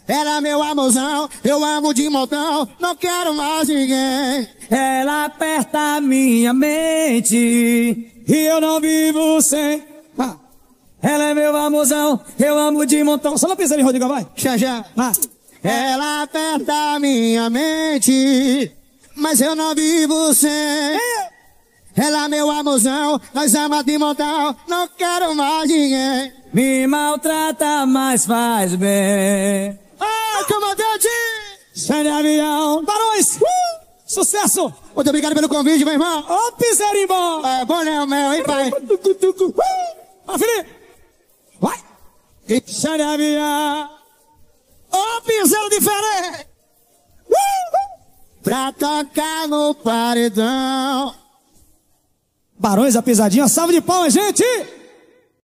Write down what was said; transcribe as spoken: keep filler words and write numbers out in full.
Ela meu amorzão, eu amo de montão, não quero mais ninguém. Ela aperta a minha mente e eu não vivo sem. Ah. Ela é meu amorzão, eu amo de montão. Só uma pisadinha, Rodrigo, vai. Já, já. Ah. Ela aperta a minha mente, mas eu não vivo sem. É. Ela meu amorzão, nós ama de montão, não quero mais ninguém. Me maltrata, mas faz bem. Ah, comandante! Sai de avião. Barões! Uh! Sucesso! Muito obrigado pelo convite, meu irmão. Ô, oh, piseirinho bom! É bom, né, meu, hein, pai? Ó, Felipe! Vai! Sai de avião! Ô, oh, piseiro diferente! Uh! Pra tocar no paredão. Barões, a pisadinha, salve de palmas, gente!